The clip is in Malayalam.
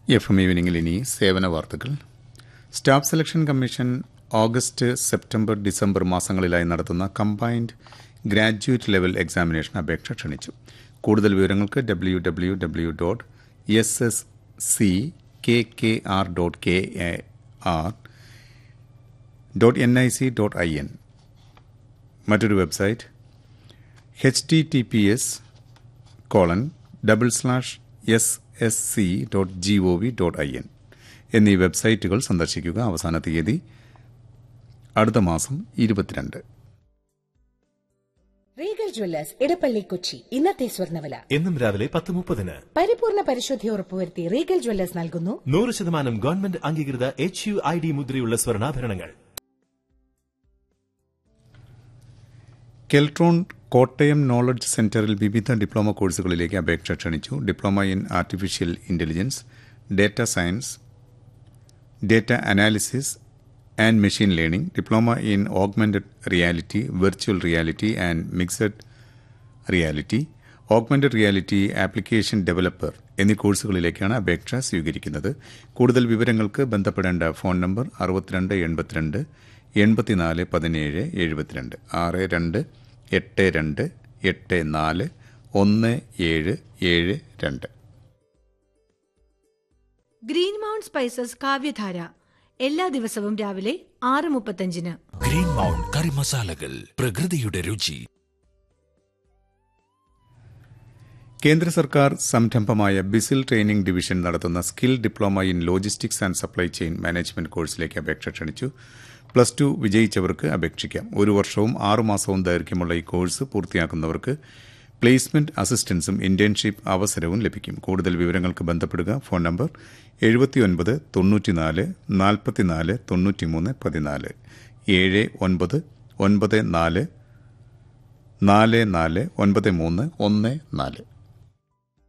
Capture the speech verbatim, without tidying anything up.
എഫ് എം ഈവനിങ്ങിൽ ഇനി സേവന വാർത്തകൾ. Staff selection commission August, September, December മാസങ്ങളിലായി നടത്തുന്ന കമ്പൈൻഡ് ഗ്രാജുവേറ്റ് ലെവൽ എക്സാമിനേഷൻ അപേക്ഷ ക്ഷണിച്ചു. കൂടുതൽ വിവരങ്ങൾക്ക് W W W dot S S C K K R dot K A R dot N I C dot I N. മറ്റൊരു website H T T P S colon double slash S S C dot G O V dot I N എന്നീ വെബ്സൈറ്റുകൾ സന്ദർശിക്കുക. അവസാന തീയതി അടുത്ത മാസം ഇരുപത്തിരണ്ട്. Regal Jewellers Edappally Kochi. ഇന്നത്തെ സ്വർണ്ണവില എന്നും രാവിലെ പത്ത് മുപ്പതിന് പരിപൂർണ പരിശുദ്ധി ഉറപ്പുവരുത്തി റീഗൽ ജ്വല്ലേഴ്സ് നൽകുന്നു നൂറ് ശതമാനം ഗവൺമെന്റ് അംഗീകൃത എച്ച് യു ഐ ഡി മുദ്രയുള്ള സ്വർണ്ണാഭരണങ്ങൾ. കെൽട്രോൺ കോട്ടയം നോളജ് സെന്ററിൽ വിവിധ ഡിപ്ലോമ കോഴ്സുകളിലേക്ക് അപേക്ഷ ക്ഷണിച്ചു. Diploma in artificial intelligence, data science, data analysis and machine learning, diploma in augmented reality, virtual reality and mixed reality, augmented reality application developer എന്നീ കോഴ്സുകളിലേക്കാണ് അപേക്ഷ സ്വീകരിക്കുന്നത്. കൂടുതൽ വിവരങ്ങൾക്ക് ബന്ധപ്പെടേണ്ട ഫോൺ നമ്പർ അറുപത്തിരണ്ട് എൺപത്തിരണ്ട് എൺപത്തിനാല് പതിനേഴ് എഴുപത്തിരണ്ട് ആറ് രണ്ട് എട്ട് രണ്ട് എട്ട് നാല് ഒന്ന് ഏഴ് ഏഴ് രണ്ട്. ഗ്രീൻ മൗണ്ട് സ്പൈസസ് കാവ്യധാര എല്ലാ ദിവസവും രാവിലെ ആറ് മുപ്പത്തഞ്ചിന്. ഗ്രീൻ മൗണ്ട് കറി മസാലകൾ, പ്രകൃതിയുടെ രുചി. കേന്ദ്ര സർക്കാർ സംരംഭമായ ബിസിൽ ട്രെയിനിംഗ് ഡിവിഷൻ നടത്തുന്ന skill diploma in logistics and supply chain management കോഴ്സിലേക്ക് അപേക്ഷ ക്ഷണിച്ചു. പ്ലസ് ടു വിജയിച്ചവർക്ക് അപേക്ഷിക്കാം. ഒരു വർഷവും ആറുമാസവും ദൈർഘ്യമുള്ള ഈ കോഴ്സ് പൂർത്തിയാക്കുന്നവർക്ക് പ്ലേസ്മെന്റ് അസിസ്റ്റൻസും ഇന്റേൺഷിപ്പ് അവസരവും ലഭിക്കും. കൂടുതൽ വിവരങ്ങൾക്ക് ബന്ധപ്പെടുക. ഫോൺ നമ്പർ എഴുപത്തിയൊൻപത് തൊണ്ണൂറ്റിനാല് നാൽപ്പത്തിനാല് തൊണ്ണൂറ്റിമൂന്ന് പതിനാല് ഏഴ് ഒൻപത് ഒൻപത് നാല് നാല് നാല് ഒൻപത് മൂന്ന് ഒന്ന് നാല്.